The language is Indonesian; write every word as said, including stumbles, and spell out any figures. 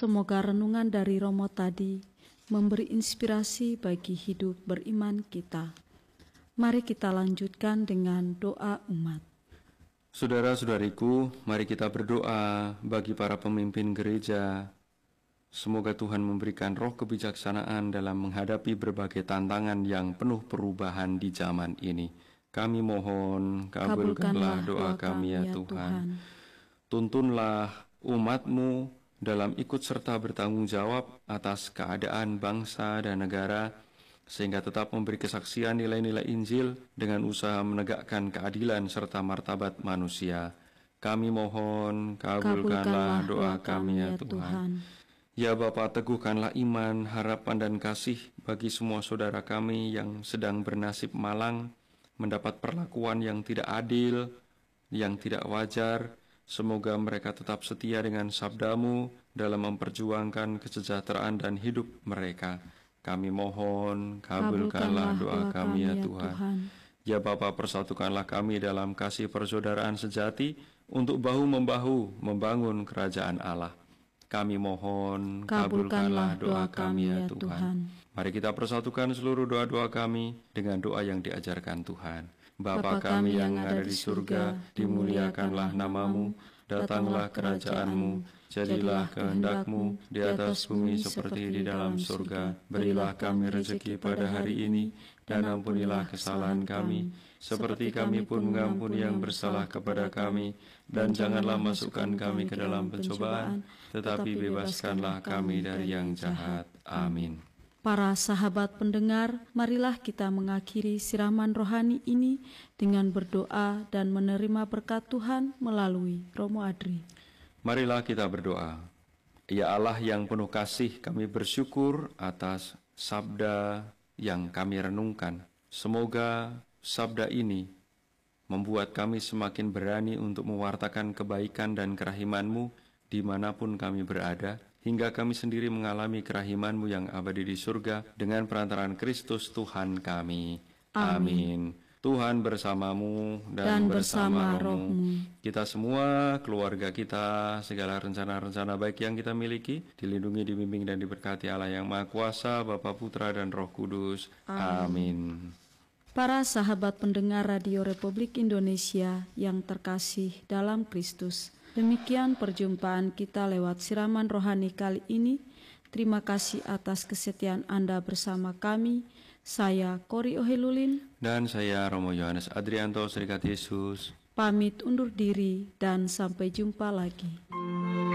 Semoga renungan dari Romo tadi memberi inspirasi bagi hidup beriman kita. Mari kita lanjutkan dengan doa umat. Saudara-saudariku, mari kita berdoa bagi para pemimpin gereja. Semoga Tuhan memberikan roh kebijaksanaan dalam menghadapi berbagai tantangan yang penuh perubahan di zaman ini. Kami mohon, kabulkanlah doa kami ya Tuhan. Tuntunlah umat-Mu dalam ikut serta bertanggung jawab atas keadaan bangsa dan negara, sehingga tetap memberi kesaksian nilai-nilai Injil dengan usaha menegakkan keadilan serta martabat manusia. Kami mohon, kabulkanlah doa kami ya Tuhan. Ya Bapa, teguhkanlah iman, harapan dan kasih bagi semua saudara kami yang sedang bernasib malang, mendapat perlakuan yang tidak adil, yang tidak wajar. Semoga mereka tetap setia dengan sabda-Mu dalam memperjuangkan kesejahteraan dan hidup mereka. Kami mohon, kabulkanlah doa kami ya Tuhan. Ya Bapa, persatukanlah kami dalam kasih persaudaraan sejati untuk bahu-membahu membangun kerajaan Allah. Kami mohon, kabulkanlah doa kami ya Tuhan. Mari kita persatukan seluruh doa-doa kami dengan doa yang diajarkan Tuhan. Bapa kami yang ada di surga, dimuliakanlah nama-Mu, datanglah kerajaan-Mu, jadilah kehendak-Mu di atas bumi seperti di dalam surga. Berilah kami rezeki pada hari ini, dan ampunilah kesalahan kami, seperti kami pun mengampuni yang bersalah kepada kami. Dan janganlah masukkan kami ke dalam pencobaan, tetapi bebaskanlah kami dari yang jahat. Amin. Para sahabat pendengar, marilah kita mengakhiri siraman rohani ini dengan berdoa dan menerima berkat Tuhan melalui Romo Adri. Marilah kita berdoa. Ya Allah yang penuh kasih, kami bersyukur atas sabda yang kami renungkan. Semoga sabda ini membuat kami semakin berani untuk mewartakan kebaikan dan kerahiman-Mu dimanapun kami berada, hingga kami sendiri mengalami kerahiman-Mu yang abadi di surga dengan perantaraan Kristus Tuhan kami. Amin. Amin. Tuhan bersamamu dan, dan bersama rohmu. Kita semua, keluarga kita, segala rencana-rencana baik yang kita miliki, dilindungi, dibimbing dan diberkati Allah yang Maha Kuasa, Bapa, Putra dan Roh Kudus. Amin. Amin. Para sahabat pendengar Radio Republik Indonesia yang terkasih dalam Kristus, demikian perjumpaan kita lewat siraman rohani kali ini. Terima kasih atas kesetiaan Anda bersama kami. Saya Kori Ohelulin dan saya Romo Yohanes Adrianto, Serikat Yesus. Pamit undur diri dan sampai jumpa lagi.